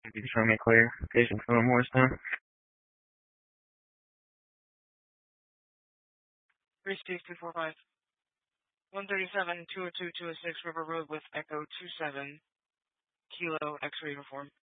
Show me clear. Patient for Morristown. 36245. 137 202 206 River Road with Echo 27 Kilo X-ray uniform.